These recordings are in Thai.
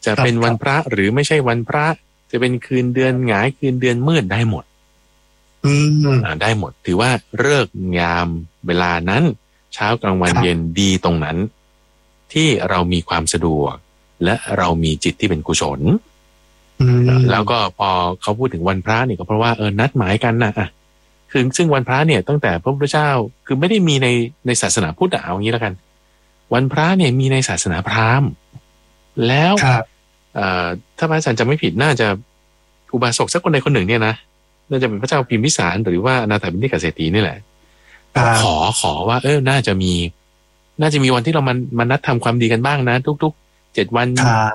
จะเป็นวันพระหรือไม่ใช่วันพระจะเป็นคืนเดือนหงายคืนเดือนมืดได้หมดได้หมดถือว่าฤกษ์งามเวลานั้นเช้ากลางวันเย็นดีตรงนั้นที่เรามีความสะดวกและเรามีจิตที่เป็นกุศลแล้วก็พอเขาพูดถึงวันพระเนี่ยก็เพราะว่านัดหมายกันนะคือซึ่งวันพระเนี่ยตั้งแต่พระพุทธเจ้าคือไม่ได้มีในศาสนาพุทธเอาอย่างนี้แล้วกันวันพระเนี่ยมีในศาสนาพราหมณ์แล้วถ้าพระอาจารย์จำไม่ผิดน่าจะอุบาสกสักคนใดคนหนึ่งเนี่ยนะน่าจะเป็นพระเจ้าพิมพิสารหรือว่าอนาถบิณฑิกเศรษฐีนี่แหละขอว่าน่าจะมีวันที่เรามานัดทำความดีกันบ้างนะทุกๆ7 วัน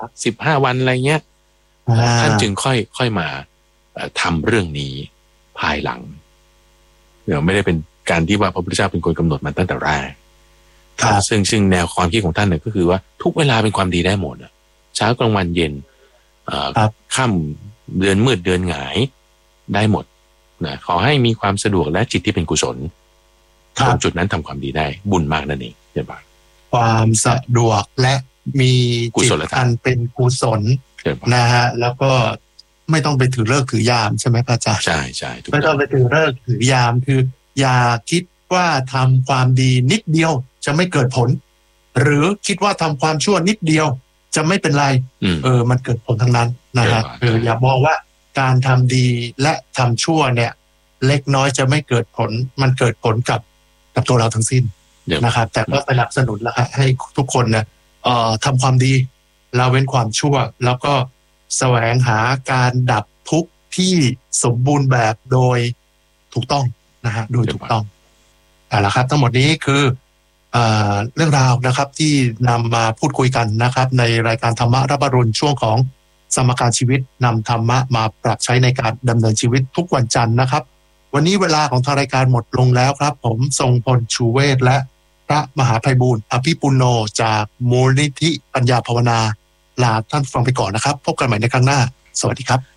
15 วันอะไรเงี้ยท่านจึงค่อยมาทำเรื่องนี้ภายหลังไม่ได้เป็นการที่ว่าพระพุทธเจ้าเป็นคนกำหนดมันตั้งแต่แรกซึ่งแนวความคิดของท่านเนี่ยก็คือว่าทุกเวลาเป็นความดีได้หมดเช้ากลางวันเย็นค่ำเดือนมืดเดือนหงายได้หมดนะขอให้มีความสะดวกและจิตที่เป็นกุศลตรงจุดนั้นทำความดีได้บุญมากนั่นเองเจ้าบ่าวความสะดวกและมีจิตอันเป็นกุศลนะฮะแล้วก็ไม่ต้องไปถือฤกษ์ถือยามใช่ไหมพระอาจารย์ใช่ไม่ต้องไปถือฤกษ์ถือยามคืออย่าคิดว่าทำความดีนิดเดียวจะไม่เกิดผลหรือคิดว่าทำความชั่วนิดเดียวจะไม่เป็นไรมันเกิดผลทั้งนั้นนะฮะอย่ามองว่าการทำดีและทำชั่วเนี่ยเล็กน้อยจะไม่เกิดผลมันเกิดผลกับตัวเราทั้งสิ้นนะครับแต่ก็สนับสนุนแล้วให้ทุกคนนะทำความดีละเว้นความชั่วแล้วก็แสวงหาการดับทุกข์ที่สมบูรณ์แบบโดยถูกต้องนะฮะโดยถูกต้องละครับทั้งหมดนี้คือเรื่องราวนะครับที่นำมาพูดคุยกันนะครับในรายการธรรมะรับอรุณช่วงของสมการชีวิตนำธรรมะมาปรับใช้ในการดำเนินชีวิตทุกวันจันทร์นะครับวันนี้เวลาของทางรายการหมดลงแล้วครับผมทรงพลชูเวศและพระมหาไพบูลย์อภิปุณโญจากมูลนิธิปัญญาภาวนาลาท่านฟังไปก่อนนะครับพบกันใหม่ในครั้งหน้าสวัสดีครับ